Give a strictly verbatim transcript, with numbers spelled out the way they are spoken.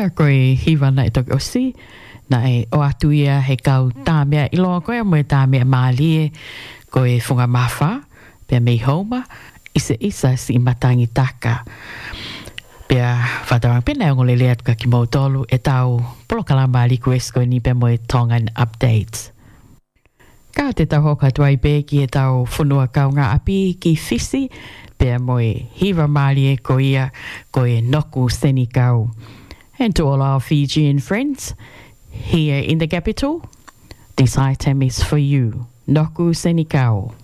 Pea koe hiwa na e toki o si, na e o atu ia he kau tā mea iloa koe a moe tā mea maalie koe funga mawha, pea mei hauma, isa isa si matangi taka. Pea whatarang pena e ngole lea tuka ki mautolu e tau polokala maali koe sko ni pea moe tongan updates. Ka te tau hoka tuai pe ki e tau whunua kau ngā api ki fisi, pea moe hiwa maali e ko ia koe noku seni kau. And to all our Fijian friends, here in the capital, this item is for you. Noku Senikau.